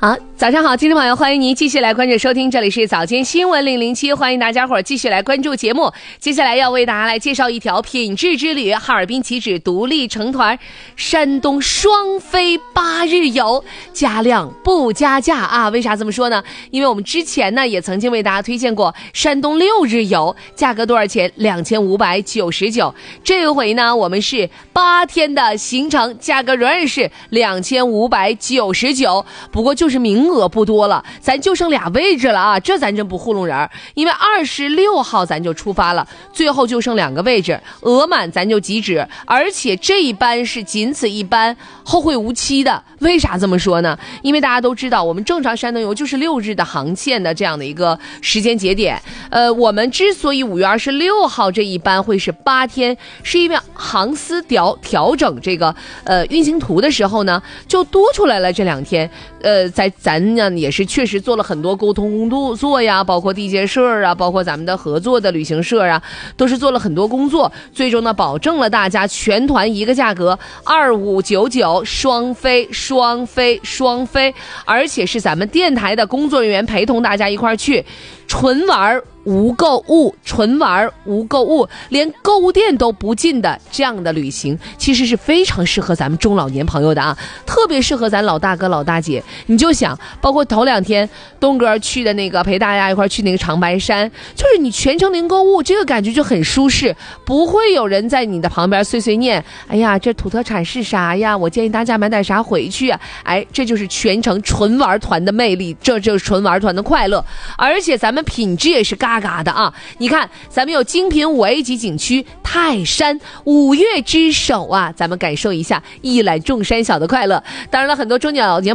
好，早上好，听众朋友，欢迎您继续来关注收听，这里是早间新闻007，欢迎大家伙儿继续来关注节目。接下来要为大家来介绍一条品质之旅，哈尔滨起止独立成团山东双飞8日游，加量不加价啊！为啥这么说呢？因为我们之前呢也曾经为大家推荐过山东6日游，价格多少钱？2599。这回呢我们是8天的行程，价格仍然是2599，不过就是名额不多了，咱就剩2位置了啊！这咱真不糊弄人，因为26号咱就出发了，最后就剩2个位置，额满咱就即止，而且这一班是仅此一班，后会无期的。为啥这么说呢？因为大家都知道，我们正常山东游就是6日的航线的这样的一个时间节点。我们之所以5月26号这一班会是8天，是因为航司调整这个运行图的时候呢，就多出来了这2天。在咱呢也是确实做了很多沟通工作呀，包括地接社啊，包括咱们的合作的旅行社啊，都是做了很多工作，最终呢保证了大家全团一个价格2599，双飞，而且是咱们电台的工作人员陪同大家一块儿去，纯玩无购物，连购物店都不进的这样的旅行，其实是非常适合咱们中老年朋友的啊，特别适合咱老大哥老大姐。你就想，包括头2天东哥去的那个陪大家一块去那个长白山，就是你全程零购物，这个感觉就很舒适，不会有人在你的旁边碎碎念，哎呀这土特产是啥呀，我建议大家买点啥回去啊。这就是全程纯玩团的魅力，这就是纯玩团的快乐。而且咱们品质也是嘎嘎的啊！你看咱们有精品5A 级景区泰山5岳之首啊，咱们感受一下一览众山小的快乐。当然了，很多中老年